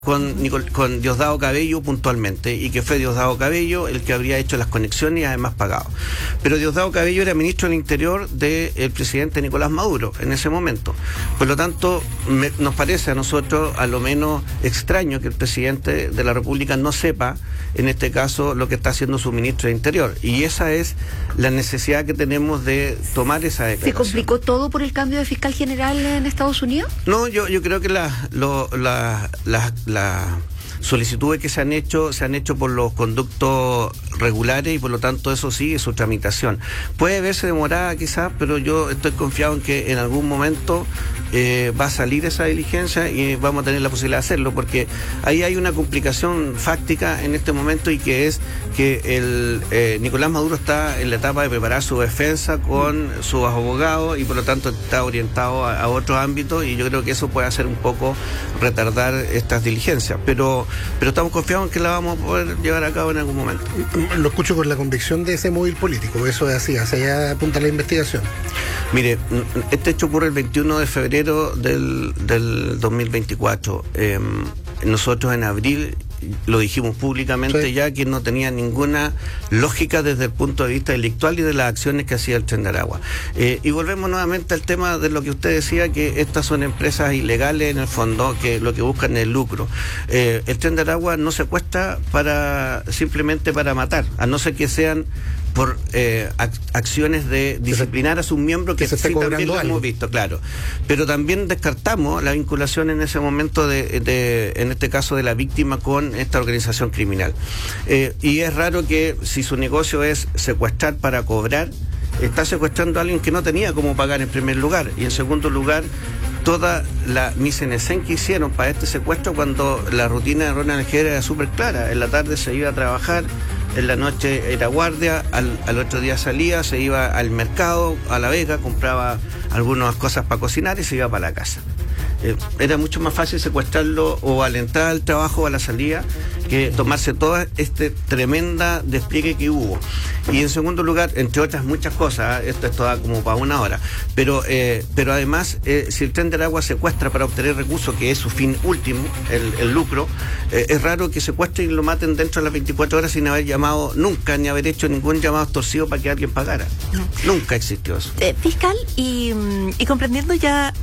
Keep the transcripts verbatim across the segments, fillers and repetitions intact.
Con, Nicol, con Diosdado Cabello puntualmente, y que fue Diosdado Cabello el que habría hecho las conexiones y además pagado. Pero Diosdado Cabello era ministro del Interior del presidente Nicolás Maduro en ese momento. Por lo tanto, me, nos parece a nosotros a lo menos extraño que el presidente de la República no sepa, en este caso, lo que está haciendo su ministro de Interior. Y esa es la necesidad que tenemos de tomar esa declaración. ¿Se complicó todo por el cambio de fiscal general en Estados Unidos? No, yo, yo creo que la, lo, la, la las solicitudes que se han hecho se han hecho por los conductos regulares y por lo tanto eso sigue su tramitación. Puede verse demorada quizás, pero yo estoy confiado en que en algún momento eh, va a salir esa diligencia y vamos a tener la posibilidad de hacerlo, porque ahí hay una complicación fáctica en este momento, y que es que el eh, Nicolás Maduro está en la etapa de preparar su defensa con sus abogados y por lo tanto está orientado a, a otros ámbitos, y yo creo que eso puede hacer un poco retardar estas diligencias, pero pero estamos confiados en que la vamos a poder llevar a cabo en algún momento. Lo escucho con la convicción de ese móvil político, eso es así, hacia allá apunta la investigación. Mire, este hecho ocurre el veintiuno de febrero del, del dos mil veinticuatro. Eh, nosotros en abril lo dijimos públicamente, sí, ya que no tenía ninguna lógica desde el punto de vista delictual y de las acciones que hacía el Tren de Aragua. Eh, y volvemos nuevamente al tema de lo que usted decía, que estas son empresas ilegales en el fondo, que lo que buscan es el lucro. Eh, el Tren de Aragua no secuestra para simplemente para matar, a no ser que sean por eh, ac acciones de disciplinar a sus miembros, que, que sí también lo hemos visto, claro. Pero también descartamos la vinculación en ese momento de, de en este caso de la víctima con esta organización criminal. Eh, y es raro que si su negocio es secuestrar para cobrar, está secuestrando a alguien que no tenía cómo pagar en primer lugar, y en segundo lugar toda la mise en scène que hicieron para este secuestro, cuando la rutina de Ronald G era súper clara. En la tarde se iba a trabajar, en la noche era guardia, al, al otro día salía, se iba al mercado, a La Vega, compraba algunas cosas para cocinar y se iba para la casa. Eh, era mucho más fácil secuestrarlo o a la entrada del trabajo o a la salida que tomarse toda este tremenda despliegue que hubo. Y en segundo lugar, entre otras muchas cosas, esto es toda como para una hora, pero eh, pero además, eh, si el Tren de Aragua secuestra para obtener recursos, que es su fin último, el, el lucro, eh, es raro que secuestren y lo maten dentro de las veinticuatro horas sin haber llamado nunca, ni haber hecho ningún llamado extorsivo para que alguien pagara. No. Nunca existió eso. Eh, fiscal, y, y comprendiendo ya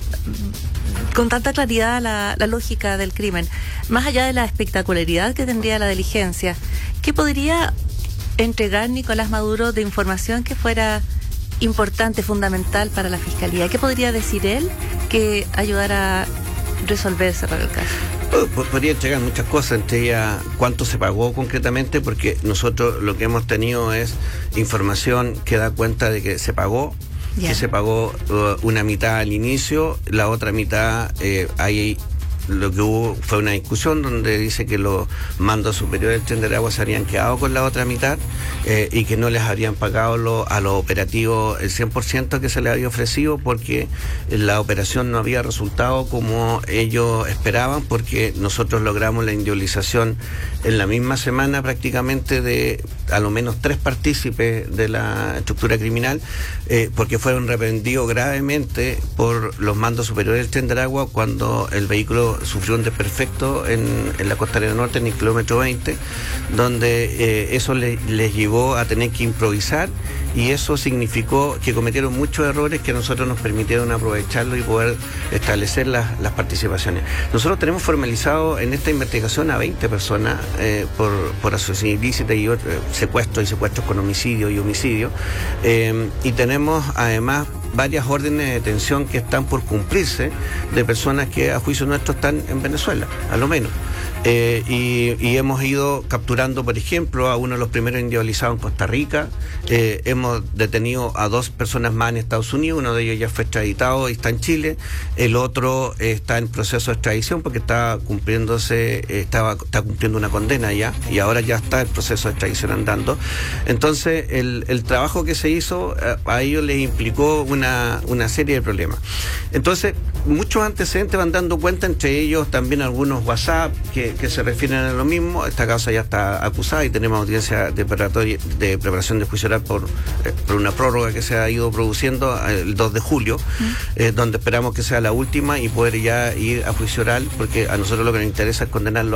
con tanta claridad la, la lógica del crimen, más allá de la espectacularidad que tendría la diligencia, ¿qué podría entregar Nicolás Maduro de información que fuera importante, fundamental para la Fiscalía? ¿Qué podría decir él que ayudara a resolver, cerrar el caso? Podría entregar muchas cosas, entre ellas cuánto se pagó concretamente, porque nosotros lo que hemos tenido es información que da cuenta de que se pagó, yeah. que se pagó uh, una mitad al inicio, la otra mitad eh, hay... Lo que hubo fue una discusión donde dice que los mandos superiores del Tren de Aragua se habrían quedado con la otra mitad eh, y que no les habrían pagado lo, a los operativos el cien por ciento que se les había ofrecido, porque la operación no había resultado como ellos esperaban, porque nosotros logramos la individualización en la misma semana prácticamente de a lo menos tres partícipes de la estructura criminal, eh, porque fueron reprendidos gravemente por los mandos superiores del Tren de Aragua cuando el vehículo sufrió un desperfecto en, en la costanera norte, en el kilómetro veinte, donde eh, eso le, les llevó a tener que improvisar, y eso significó que cometieron muchos errores que a nosotros nos permitieron aprovecharlo y poder establecer las, las participaciones. Nosotros tenemos formalizado en esta investigación a veinte personas eh, por, por asociación ilícita y otro, eh, secuestros y secuestros con homicidio y homicidio, eh, y tenemos además varias órdenes de detención que están por cumplirse de personas que a juicio nuestro están en Venezuela, a lo menos. Eh, y, y hemos ido capturando, por ejemplo, a uno de los primeros individualizados en Costa Rica. Eh, hemos detenido a dos personas más en Estados Unidos, uno de ellos ya fue extraditado y está en Chile, el otro eh, está en proceso de extradición porque está cumpliéndose, eh, estaba, está cumpliendo una condena ya, y ahora ya está el proceso de extradición andando. Entonces, el, el trabajo que se hizo, eh, a ellos les implicó una una, una serie de problemas. Entonces, muchos antecedentes van dando cuenta, entre ellos también algunos WhatsApp que, que se refieren a lo mismo. Esta causa ya está acusada y tenemos audiencia de, de preparación de juicio oral por, eh, por una prórroga que se ha ido produciendo el dos de julio, mm. eh, donde esperamos que sea la última y poder ya ir a juicio oral, porque a nosotros lo que nos interesa es condenarlo